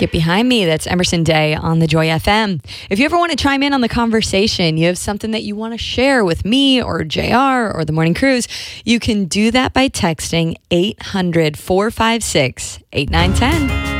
Get Behind Me. That's Emerson Day on the Joy FM. If you ever want to chime in on the conversation, you have something that you want to share with me or JR or the Morning Cruise, you can do that by texting 800-456-8910.